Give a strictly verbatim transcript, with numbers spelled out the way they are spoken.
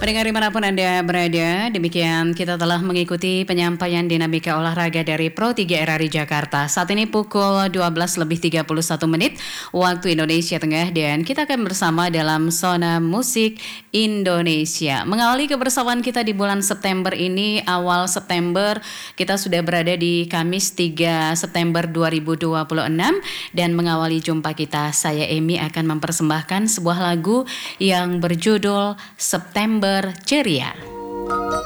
Pendengar dimanapun Anda berada, demikian kita telah mengikuti penyampaian dinamika olahraga dari Pro tiga R R I Jakarta. Saat ini pukul dua belas lebih tiga puluh satu menit waktu Indonesia Tengah dan kita akan bersama dalam Zona Musik Indonesia. Mengawali kebersamaan kita di bulan September ini, awal September kita sudah berada di Kamis tiga September dua ribu dua puluh enam dan mengawali jumpa kita, saya Emi akan mempersembahkan sebuah lagu yang berjudul September Ceria.